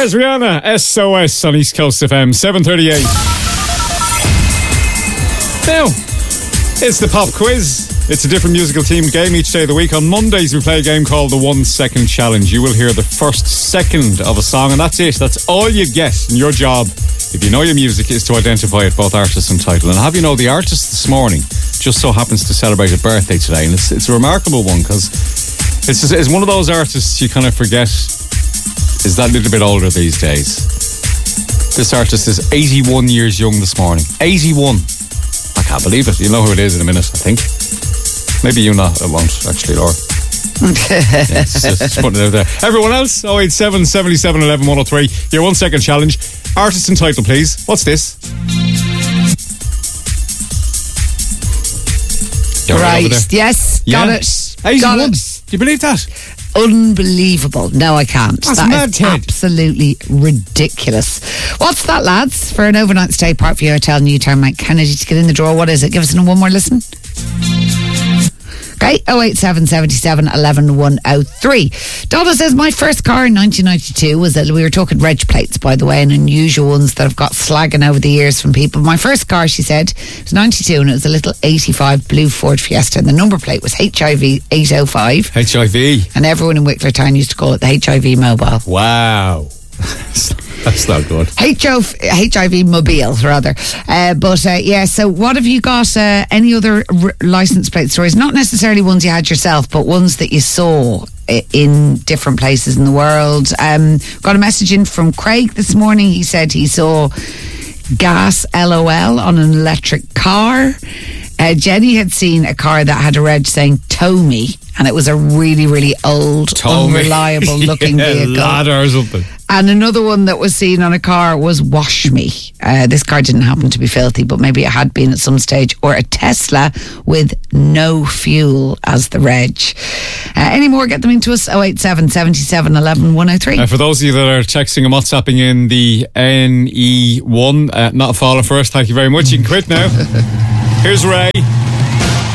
There's Rihanna, SOS on East Coast FM, 7:38. Now, it's the pop quiz. It's a different musical themed game each day of the week. On Mondays, we play a game called the 1 Second Challenge. You will hear the first second of a song, and that's it. That's all you get. And your job, if you know your music, is to identify it, both artist and title. And have you know, the artist this morning just so happens to celebrate a birthday today. And it's a remarkable one because it's one of those artists you kind of forget is that little bit older these days. This artist is 81 years young this morning. 81. I can't believe it. You'll know who it is in a minute, I think. Maybe you not. I won't, actually, Laura. Just putting it out there. Everyone else, 087 77 11 103. Your 1 second challenge. Artist and title, please. What's this? Right, yes, got it. 81. Got it. Do you believe that? Unbelievable. No, I can't. That's That mad, is Ted. absolutely ridiculous. What's that, lads? For an overnight stay, Park View Hotel, Newtown, Mount Kennedy to get in the draw. What is it? Give us one more listen. Okay, 087 77 11 103. Donna says, my first car in 1992 was that we were talking reg plates, by the way, and unusual ones that have got slagging over the years from people. My first car, she said, was 92 and it was a little 85 blue Ford Fiesta and the number plate was HIV 805. HIV. And everyone in Wicklow Town used to call it the HIV Mobile. Wow. That's not good. HIV Mobile, rather. Yeah, so what have you got? Any other license plate stories? Not necessarily ones you had yourself, but ones that you saw in different places in the world. Got a message in from Craig this morning. He said he saw gas LOL on an electric car. Jenny had seen a car that had a reg saying tow me, and it was a really, really old, unreliable looking vehicle. Ladder or something. And another one that was seen on a car was wash me. This car didn't happen to be filthy, but maybe it had been at some stage. Or a Tesla with no fuel as the reg. Any more, get them into us, 087 77 11 103. For those of you that are texting and WhatsApping in the NE1, not falling for us, thank you very much. You can quit now. Here's Ray.